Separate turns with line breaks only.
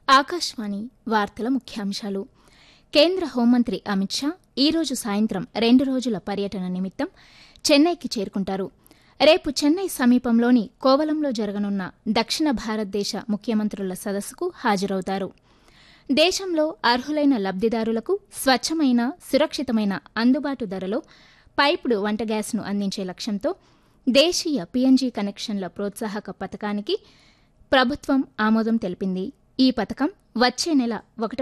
ఆకాశవాణి వార్తల ముఖ్యాంశాలు. కేంద్ర హోంమంత్రి అమిత్ షా ఈరోజు సాయంత్రం 2 రోజుల పర్యటన నిమిత్తం చెన్నైకి చేరుకుంటారు. రేపు చెన్నై సమీపంలోని కోవలంలో జరగనున్న దక్షిణ భారతదేశ ముఖ్యమంత్రుల సదస్సుకు హాజరవుతారు. దేశంలో అర్హులైన లబ్దిదారులకు స్వచ్ఛమైన, సురక్షితమైన, అందుబాటు ధరలో పైపుడు వంట గ్యాస్ను అందించే లక్ష్యంతో దేశీయ పీఎన్జీ కనెక్షన్ల ప్రోత్సాహక పథకానికి ప్రభుత్వం ఆమోదం తెలిపింది. ఈ పథకం వచ్చే నెల 1